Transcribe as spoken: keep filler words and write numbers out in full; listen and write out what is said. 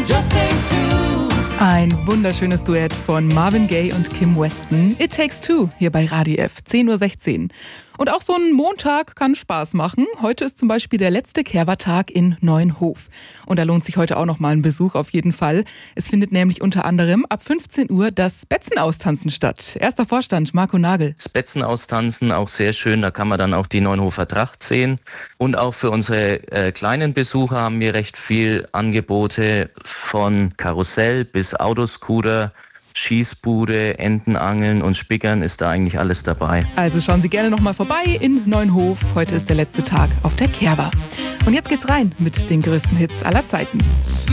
Just takes two. Ein wunderschönes Duett von Marvin Gaye und Kim Weston. It Takes Two, hier bei Radio F, zehn Uhr sechzehn. Und auch so ein Montag kann Spaß machen. Heute ist zum Beispiel der letzte Kehrwartag in Neuenhof. Und da lohnt sich heute auch noch mal ein Besuch auf jeden Fall. Es findet nämlich unter anderem ab fünfzehn Uhr das Betzenaustanzen statt. Erster Vorstand Marco Nagel. Das Betzenaustanzen auch sehr schön, da kann man dann auch die Neuenhofer Tracht sehen. Und auch für unsere äh, kleinen Besucher haben wir recht viel Angebote von Karussell bis Autoscooter. Schießbude, Entenangeln und Spickern ist da eigentlich alles dabei. Also schauen Sie gerne noch mal vorbei in Neuenhof. Heute ist der letzte Tag auf der Kehrwa. Und jetzt geht's rein mit den größten Hits aller Zeiten.